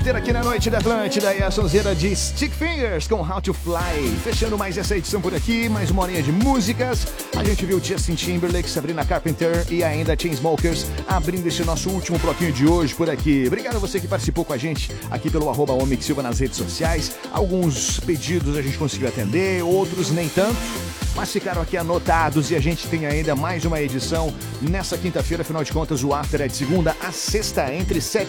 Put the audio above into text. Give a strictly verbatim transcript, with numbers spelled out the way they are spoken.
After aqui na noite da Atlântida e a sonzeira de Stick Fingers com How to Fly. Fechando mais essa edição por aqui, mais uma horinha de músicas. A gente viu Justin Timberlake, Sabrina Carpenter e ainda Chainsmokers abrindo esse nosso último bloquinho de hoje por aqui. Obrigado a você que participou com a gente aqui pelo arroba Omix Silva nas redes sociais. Alguns pedidos a gente conseguiu atender, outros nem tanto, mas ficaram aqui anotados e a gente tem ainda mais uma edição nessa quinta-feira. Afinal de contas, o After é de segunda a sexta, entre sete